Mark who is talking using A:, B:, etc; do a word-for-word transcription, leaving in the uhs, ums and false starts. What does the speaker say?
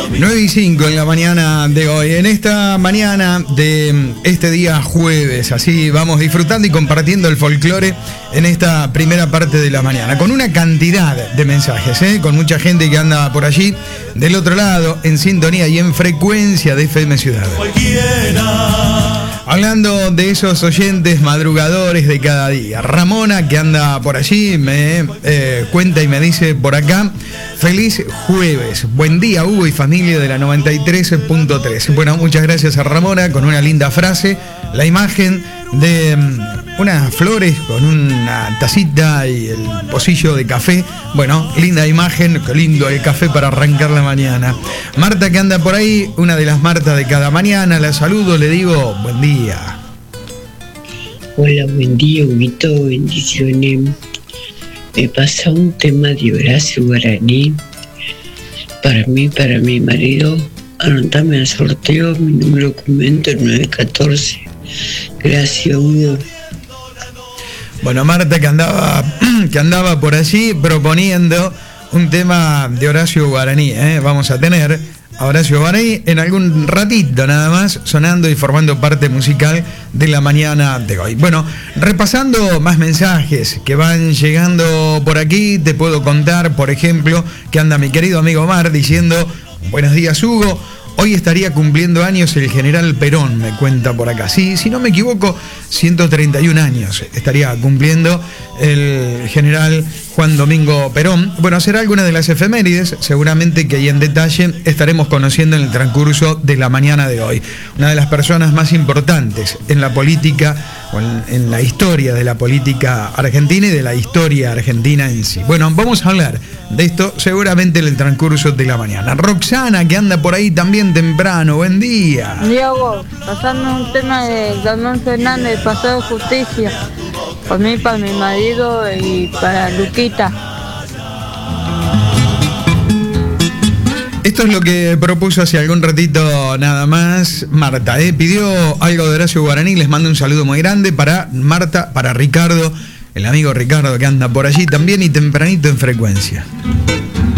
A: nueve y cinco en la mañana de hoy. En esta mañana de este día jueves, así vamos disfrutando y compartiendo el folclore en esta primera parte de la mañana, con una cantidad de mensajes, ¿eh? Con mucha gente que anda por allí, del otro lado, en sintonía y en frecuencia de F M Ciudad. Hablando de esos oyentes madrugadores de cada día, Ramona, que anda por allí, me eh, cuenta y me dice por acá: feliz jueves, buen día Hugo y familia de la noventa y tres punto tres. Bueno, muchas gracias a Ramona, con una linda frase, la imagen de um, unas flores con una tacita y el pocillo de café. Bueno, linda imagen, qué lindo el café para arrancar la mañana. Marta, que anda por ahí, una de las Martas de cada mañana, la saludo, le digo buen día.
B: Hola, buen día, Huguito, bendiciones. Me pasa un tema de Horacio Guaraní para mí, para mi marido. Anotame al sorteo, mi número de documento nueve catorce. Gracias, Hugo.
A: Bueno, Marta, que andaba que andaba por allí proponiendo un tema de Horacio Guaraní, ¿eh? Vamos a tener a Horacio Guaraní en algún ratito nada más, sonando y formando parte musical de la mañana de hoy. Bueno, repasando más mensajes que van llegando por aquí, te puedo contar, por ejemplo, que anda mi querido amigo Omar diciendo: buenos días, Hugo. Hoy estaría cumpliendo años el general Perón, me cuenta por acá. Sí, si no me equivoco, ciento treinta y un años estaría cumpliendo el general Juan Domingo Perón. Bueno, será alguna de las efemérides, seguramente que ahí en detalle estaremos conociendo en el transcurso de la mañana de hoy. Una de las personas más importantes en la política, o en, en la historia de la política argentina y de la historia argentina en sí. Bueno, vamos a hablar de esto seguramente en el transcurso de la mañana. Roxana, que anda por ahí también temprano, buen día.
C: Diego, pasando un tema de Dalmón Fernández, pasado de justicia, por mí, para mi marido y para Luquita.
A: Esto es lo que propuso hace algún ratito nada más Marta, ¿eh? Pidió algo de Horacio Guaraní, les mando un saludo muy grande para Marta, para Ricardo, el amigo Ricardo que anda por allí también y tempranito en frecuencia.